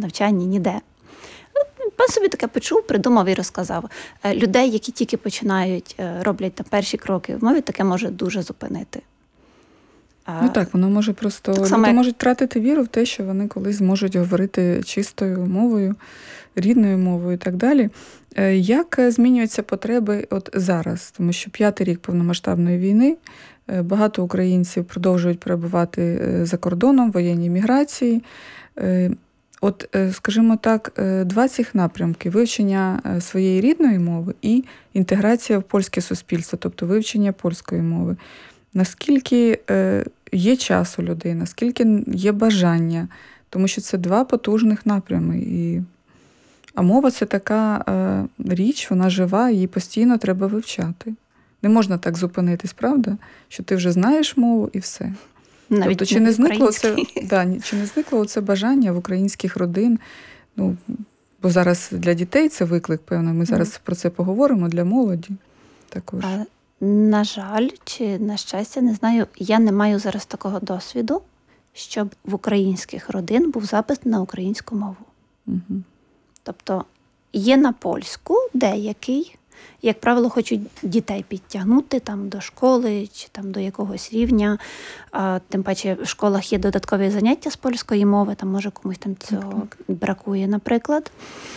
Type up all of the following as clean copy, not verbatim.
навчанні, ніде. Пан собі таке почув, придумав і розказав. Людей, які тільки починають, роблять там перші кроки в мові, таке може дуже зупинити. Ну так, воно може просто... Люди можуть тратити віру в те, що вони колись зможуть говорити чистою мовою, рідною мовою і так далі. Як змінюються потреби от зараз? Тому що 5-й рік повномасштабної війни, багато українців продовжують перебувати за кордоном, воєнній міграції. От, скажімо так, два цих напрямки – вивчення своєї рідної мови і інтеграція в польське суспільство, тобто вивчення польської мови. Наскільки є час у людей, наскільки є бажання, тому що це два потужних напрями. А мова – це така річ, вона жива, її постійно треба вивчати. Не можна так зупинитись, правда? Що ти вже знаєш мову і все. Навіть тобто, чи не зникло це бажання в українських родин? Ну, бо зараз для дітей це виклик, певно, ми зараз про це поговоримо, для молоді також. На жаль, чи на щастя, не знаю, я не маю зараз такого досвіду, щоб в українських родин був запис на українську мову. Угу. Тобто є на польську деякий, як правило, хочуть дітей підтягнути там, до школи чи там, до якогось рівня. Тим паче в школах є додаткові заняття з польської мови, там може комусь там цього бракує, наприклад.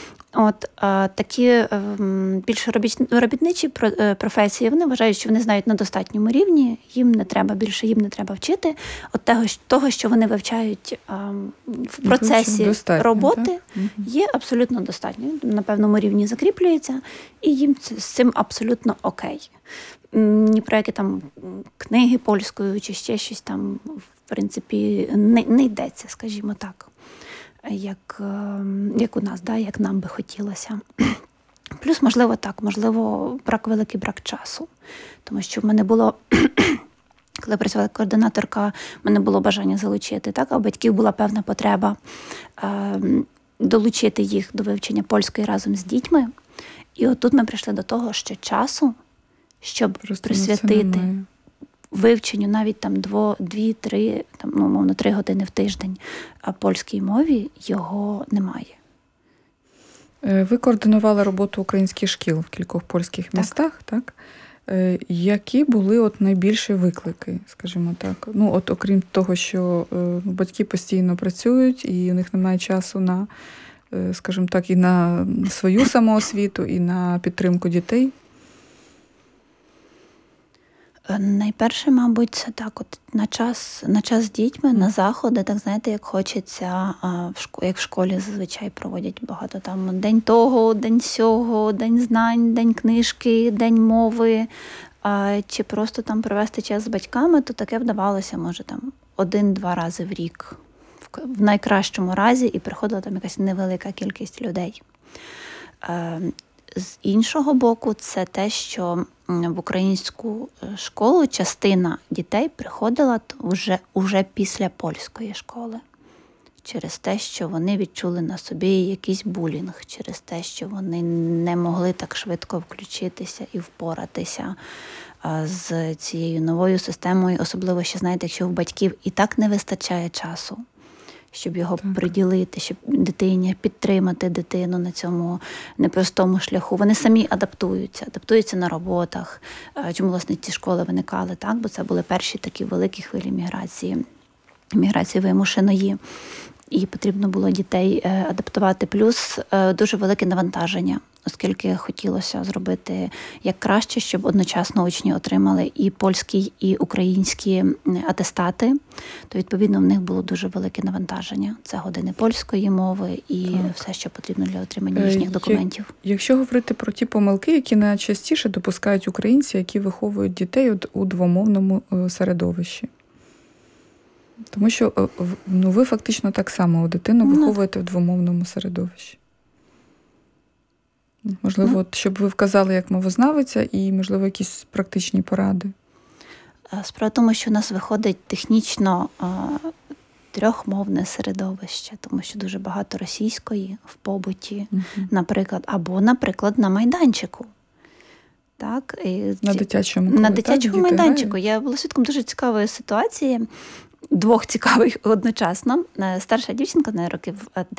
Такі більш робітничі професії, вони вважають, що вони знають на достатньому рівні, їм не треба більше, їм не треба вчити. От того, що вони вивчають в процесі роботи, є абсолютно достатньо. На певному рівні закріплюється, і їм з цим абсолютно окей. Ні про які там книги польською чи ще щось там, в принципі, не йдеться, скажімо так. Як у нас, як нам би хотілося. Плюс, можливо, великий брак часу. Тому що в мене було, коли працювала координаторка, в мене було бажання залучити, а у батьків була певна потреба долучити їх до вивчення польської разом з дітьми. І отут ми прийшли до того, що часу, щоб присвятити вивченню навіть там 2-3, умовно 3 години в тиждень польській мові, його немає. Ви координували роботу українських шкіл в кількох польських містах, так? Які були найбільші виклики, скажімо так? Окрім того, що батьки постійно працюють і у них немає часу на, скажімо так, і на свою самоосвіту, і на підтримку дітей. Найперше, мабуть, це на час з дітьми, на заходи, так знаєте, як хочеться, як в школі зазвичай проводять багато там день того, день сього, день знань, день книжки, день мови, чи просто там провести час з батьками, то таке вдавалося, може, там 1-2 рази в рік, в найкращому разі, і приходила там якась невелика кількість людей. З іншого боку, це те, що в українську школу частина дітей приходила вже після польської школи. Через те, що вони відчули на собі якийсь булінг, через те, що вони не могли так швидко включитися і впоратися з цією новою системою. Особливо, що, знаєте, якщо у батьків і так не вистачає часу, щоб його приділити, щоб дитині підтримати дитину на цьому непростому шляху. Вони самі адаптуються на роботах. Чому, власне, ці школи виникали, так? Бо це були перші такі великі хвилі міграції вимушеної. І потрібно було дітей адаптувати. Плюс дуже велике навантаження, оскільки хотілося зробити як краще, щоб одночасно учні отримали і польські, і українські атестати. То, відповідно, в них було дуже велике навантаження. Це години польської мови і все, що потрібно для отримання їхніх документів. Якщо говорити про ті помилки, які найчастіше допускають українці, які виховують дітей у двомовному середовищі. Тому що ви фактично так само дитину виховуєте в двомовному середовищі. Можливо, щоб ви вказали як мовознавиця і, можливо, якісь практичні поради. Справа в тому, що у нас виходить технічно трьохмовне середовище, тому що дуже багато російської в побуті, наприклад, або, наприклад, на майданчику. Так? І на дитячому майданчику. Я була свідком дуже цікавої ситуації, 2 цікавих одночасно. Старша дівчинка, на років